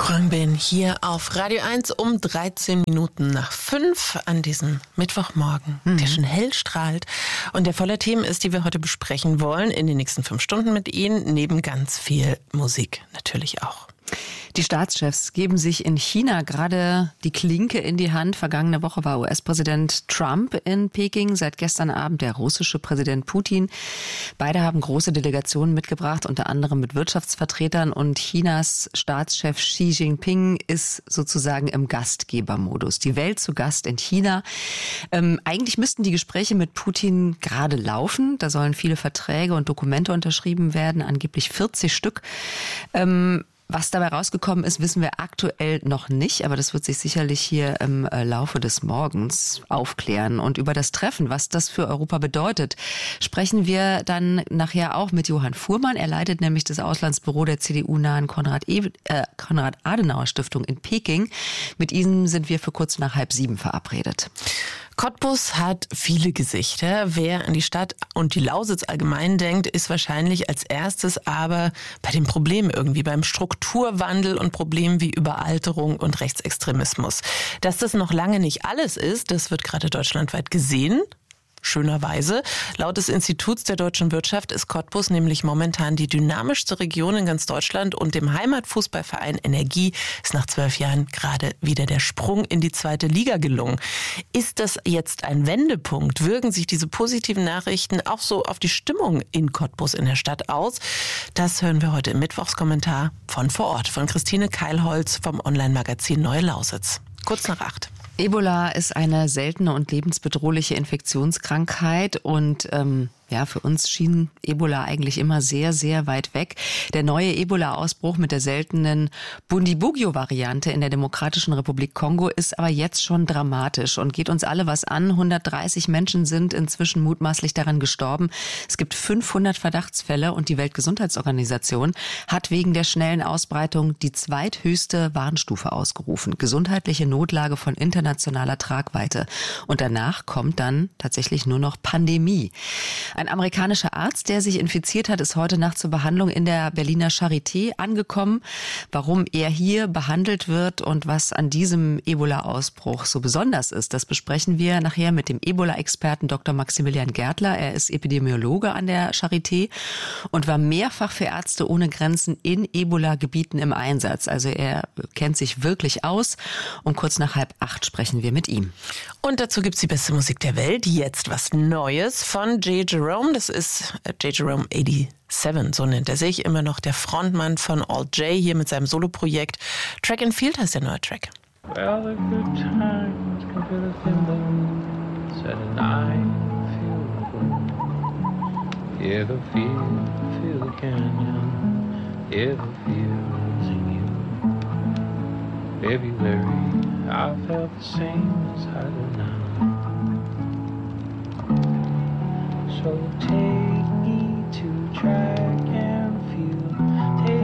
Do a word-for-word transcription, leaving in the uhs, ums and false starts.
Khruangbin hier auf Radio eins um dreizehn Minuten nach fünf an diesem Mittwochmorgen, mhm. der schon hell strahlt und der voller Themen ist, die wir heute besprechen wollen, in den nächsten fünf Stunden mit Ihnen, neben ganz viel Musik natürlich auch. Die Staatschefs geben sich in China gerade die Klinke in die Hand. Vergangene Woche war U S-Präsident Trump in Peking, seit gestern Abend der russische Präsident Putin. Beide haben große Delegationen mitgebracht, unter anderem mit Wirtschaftsvertretern. Und Chinas Staatschef Xi Jinping ist sozusagen im Gastgebermodus. Die Welt zu Gast in China. Ähm, eigentlich müssten die Gespräche mit Putin gerade laufen. Da sollen viele Verträge und Dokumente unterschrieben werden, angeblich vierzig Stück. Ähm, Was dabei rausgekommen ist, wissen wir aktuell noch nicht, aber das wird sich sicherlich hier im Laufe des Morgens aufklären. Und über das Treffen, was das für Europa bedeutet, sprechen wir dann nachher auch mit Johann Fuhrmann. Er leitet nämlich das Auslandsbüro der C D U-nahen Konrad, e- äh, Konrad-Adenauer-Stiftung in Peking. Mit ihm sind wir für kurz nach halb sieben verabredet. Cottbus hat viele Gesichter. Wer an die Stadt und die Lausitz allgemein denkt, ist wahrscheinlich als erstes aber bei den Problemen irgendwie, beim Strukturwandel und Problemen wie Überalterung und Rechtsextremismus. Dass das noch lange nicht alles ist, das wird gerade deutschlandweit gesehen. Schönerweise. Laut des Instituts der deutschen Wirtschaft ist Cottbus nämlich momentan die dynamischste Region in ganz Deutschland und dem Heimatfußballverein Energie ist nach zwölf Jahren gerade wieder der Sprung in die zweite Liga gelungen. Ist das jetzt ein Wendepunkt? Wirken sich diese positiven Nachrichten auch so auf die Stimmung in Cottbus in der Stadt aus? Das hören wir heute im Mittwochskommentar von vor Ort, von Christine Keilholz vom Online-Magazin Neue Lausitz. Kurz nach acht. Ebola ist eine seltene und lebensbedrohliche Infektionskrankheit und ähm, ja, für uns schien Ebola eigentlich immer sehr, sehr weit weg. Der neue Ebola-Ausbruch mit der seltenen Bundibugyo-Variante in der Demokratischen Republik Kongo ist aber jetzt schon dramatisch und geht uns alle was an. hundertdreißig Menschen sind inzwischen mutmaßlich daran gestorben. Es gibt fünfhundert Verdachtsfälle und die Weltgesundheitsorganisation hat wegen der schnellen Ausbreitung die zweithöchste Warnstufe ausgerufen. Gesundheitliche Notlage von internationaler Tragweite. Und danach kommt dann tatsächlich nur noch Pandemie. Ein amerikanischer Arzt, der sich infiziert hat, ist heute Nacht zur Behandlung in der Berliner Charité angekommen. Warum er hier behandelt wird und was an diesem Ebola-Ausbruch so besonders ist, das besprechen wir nachher mit dem Ebola-Experten Doktor Maximilian Gärtler. Er ist Epidemiologe an der Charité und war mehrfach für Ärzte ohne Grenzen in Ebola-Gebieten im Einsatz. Also er kennt sich wirklich aus. Und kurz nach halb acht sprechen wir mit ihm. Und dazu gibt's die beste Musik der Welt. Jetzt was Neues von J. Jerome. Das ist J. Jerome siebenundachtzig, so nennt er sich. Immer noch der Frontmann von All J hier mit seinem Soloprojekt. Track and Field heißt der neue Track. Well, the good times can fill a thimble, said and I feel the gold. Hear the field, feel the canyon, hear the fields in you. February, I felt the same as I do now. So take